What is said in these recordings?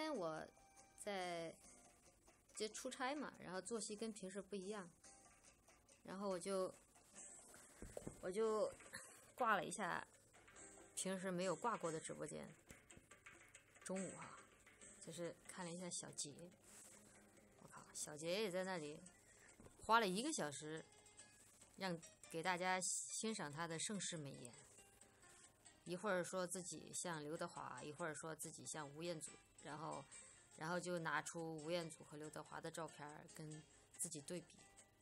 天我就出差嘛，然后作息跟平时不一样，然后我就挂了一下平时没有挂过的直播间。中午啊，就是看了一下小杰，我靠，小杰也在那里花了1个小时，给大家欣赏他的盛世美颜。一会儿说自己像刘德华，一会儿说自己像吴彦祖，然后就拿出吴彦祖和刘德华的照片跟自己对比，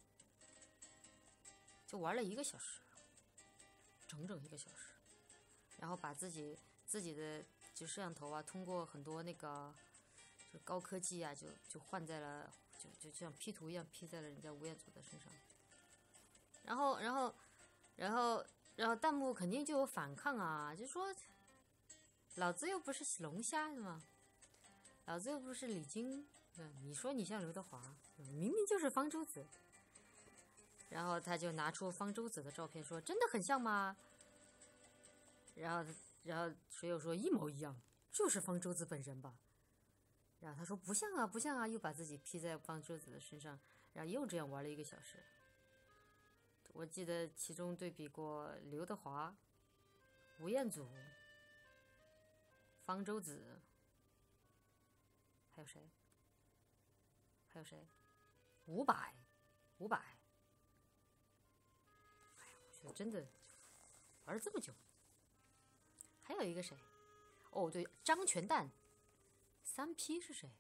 就玩了1个小时，整1个小时，然后把自己的就摄像头啊，通过很多那个就高科技啊，就换在了就像 P 图一样 P 在了人家吴彦祖的身上，然后弹幕肯定就有反抗啊，就说老子又不是龙虾是吗？老子又不是李菁，你说你像刘德华，明明就是方舟子。然后他就拿出方舟子的照片说：“真的很像吗？”然后谁又说一模一样，就是方舟子本人吧？然后他说不像啊，不像啊，又把自己 P 在方舟子的身上，然后又这样玩了1个小时。我记得其中对比过刘德华、吴彦祖、方舟子，还有谁？伍佰。哎呀，我觉得真的玩了这么久。还有一个谁？哦，对，张全蛋。3P 是谁？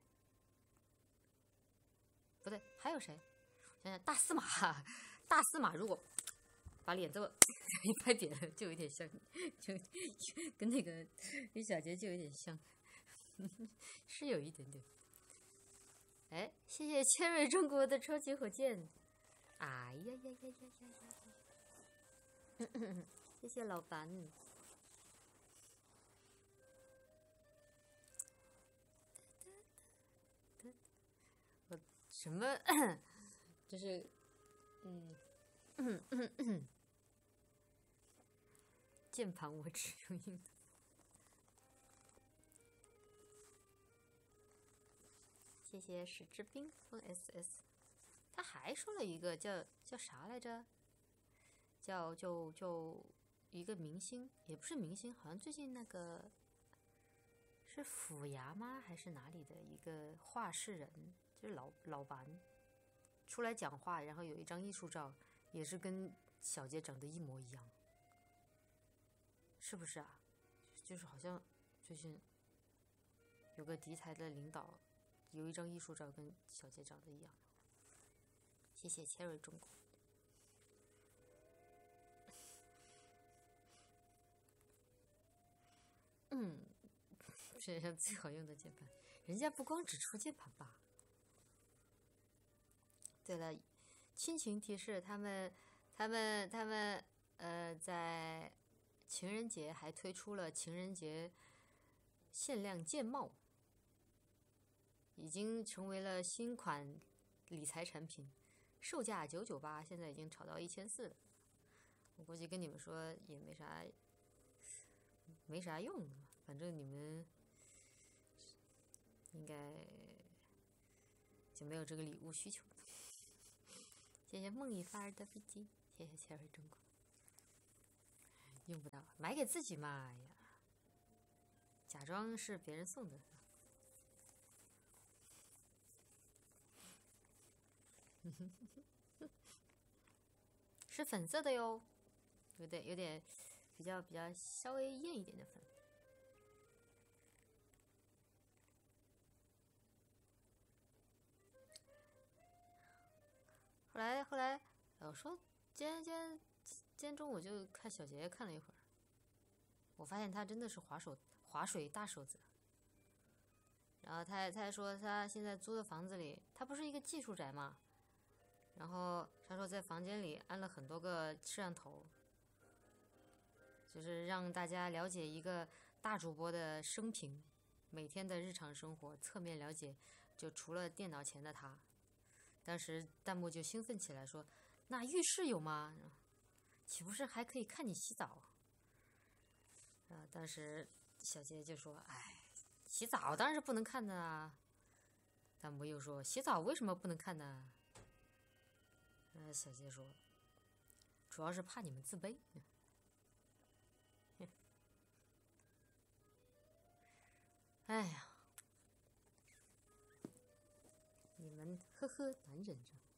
不对，还有谁？想想大司马，如果把脸这么一拍扁了，就有点像，就跟那个跟小杰就有点像，是有一点点。哎，谢谢千瑞中国的超级火箭。哎呀呀呀呀呀！谢谢老樊。我什么？就是键盘我只用英文。谢谢史之冰封 SS。他还说了一个叫啥来着？叫一个明星，也不是明星，好像最近那个是府衙吗？还是哪里的一个话事人，就是老樊出来讲话，然后有一张艺术照，也是跟小杰长得一模一样，是不是啊？就是好像最近有个敌台的领导有一张艺术照跟小杰长得一样。谢谢 Cherry 中国。世界上最好用的键盘，人家不光只出键盘吧？对了，亲情提示，他们在情人节还推出了情人节限量键帽，已经成为了新款理财产品，售价998，现在已经炒到1400了。我估计跟你们说也没啥用，反正你们应该就没有这个礼物需求。谢谢梦一发儿的飞机，谢谢千瑞中国。用不到，买给自己嘛呀，假装是别人送的。是粉色的哟，有点比较稍微艳一点的粉。后来，我说今天中午就看小杰看了一会儿，我发现他真的是划水大手子。然后他还说他现在租的房子里，他不是一个技术宅嘛，然后他说在房间里安了很多个摄像头，就是让大家了解一个大主播的生平，每天的日常生活，侧面了解就除了电脑前的他。当时弹幕就兴奋起来说：“那浴室有吗？岂不是还可以看你洗澡？”当时小杰就说：“哎， 洗澡当然是不能看的啊。弹幕又说洗澡为什么不能看呢？小杰说，主要是怕你们自卑。哎呀，你们呵呵难忍着。